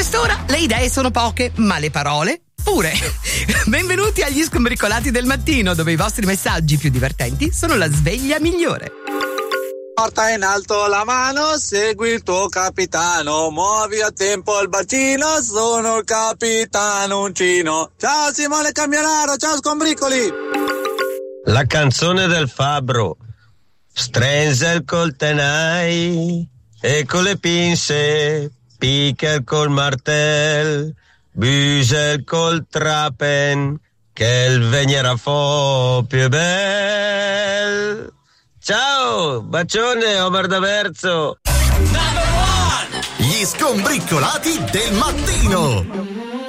quest'ora le idee sono poche, ma le parole pure. Benvenuti agli Skombricolati del mattino, dove i vostri messaggi più divertenti sono la sveglia migliore. Porta in alto la mano, segui il tuo capitano, muovi a tempo il bacino, sono il capitano uncino. Ciao Simone Camionaro, ciao Skombricoli! La canzone del fabbro. Strenzel col tenai e con le pinze, Picker col martel, Büsel col trapen, che il vegnerà fo più bel. Ciao, bacione Omar D'Averzo. Gli Skombricolati del mattino.